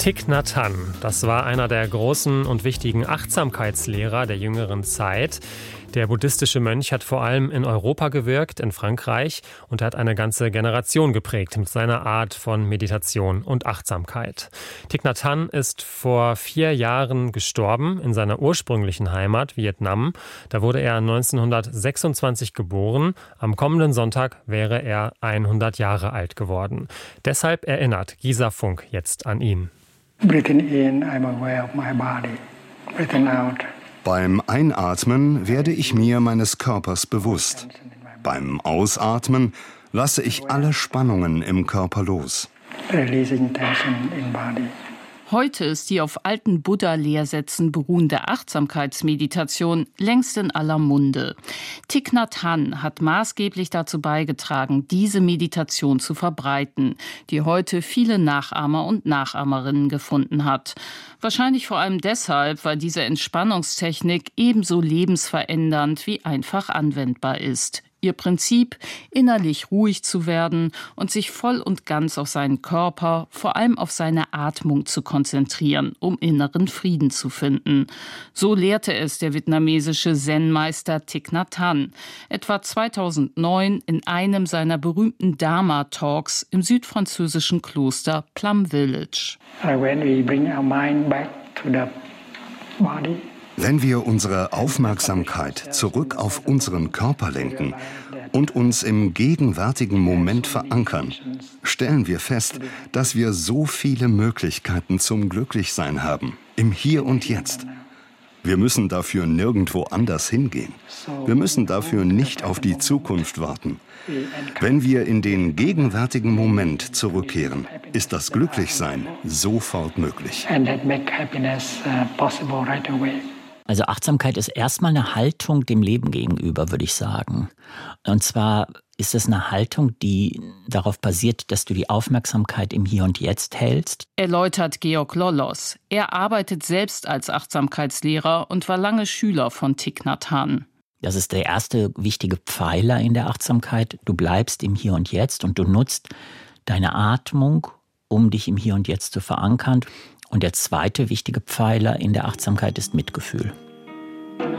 Thich Nhat Hanh, das war einer der großen und wichtigen Achtsamkeitslehrer der jüngeren Zeit. Der buddhistische Mönch hat vor allem in Europa gewirkt, in Frankreich, und hat eine ganze Generation geprägt mit seiner Art von Meditation und Achtsamkeit. Thich Nhat Hanh ist vor 4 Jahren gestorben in seiner ursprünglichen Heimat Vietnam. Da wurde er 1926 geboren. Am kommenden Sonntag wäre er 100 Jahre alt geworden. Deshalb erinnert Gisa Funk jetzt an ihn. Breathing in, I'm aware of my body. Breathing out. Beim Einatmen werde ich mir meines Körpers bewusst. Beim Ausatmen lasse ich alle Spannungen im Körper los. Releasing tension in body. Heute ist die auf alten Buddha-Lehrsätzen beruhende Achtsamkeitsmeditation längst in aller Munde. Thich Nhat Hanh hat maßgeblich dazu beigetragen, diese Meditation zu verbreiten, die heute viele Nachahmer und Nachahmerinnen gefunden hat. Wahrscheinlich vor allem deshalb, weil diese Entspannungstechnik ebenso lebensverändernd wie einfach anwendbar ist. Ihr Prinzip, innerlich ruhig zu werden und sich voll und ganz auf seinen Körper, vor allem auf seine Atmung zu konzentrieren, um inneren Frieden zu finden. So lehrte es der vietnamesische Zen-Meister Thich Nhat Hanh, etwa 2009 in einem seiner berühmten Dharma-Talks im südfranzösischen Kloster Plum Village. When we bring our mind back to the body. Wenn wir unsere Aufmerksamkeit zurück auf unseren Körper lenken und uns im gegenwärtigen Moment verankern, stellen wir fest, dass wir so viele Möglichkeiten zum Glücklichsein haben, im Hier und Jetzt. Wir müssen dafür nirgendwo anders hingehen. Wir müssen dafür nicht auf die Zukunft warten. Wenn wir in den gegenwärtigen Moment zurückkehren, ist das Glücklichsein sofort möglich. Also Achtsamkeit ist erstmal eine Haltung dem Leben gegenüber, würde ich sagen. Und zwar ist es eine Haltung, die darauf basiert, dass du die Aufmerksamkeit im Hier und Jetzt hältst. Erläutert Georg Lollos. Er arbeitet selbst als Achtsamkeitslehrer und war lange Schüler von Thich Nhat Hanh. Das ist der erste wichtige Pfeiler in der Achtsamkeit. Du bleibst im Hier und Jetzt und du nutzt deine Atmung, um dich im Hier und Jetzt zu verankern. Und der zweite wichtige Pfeiler in der Achtsamkeit ist Mitgefühl.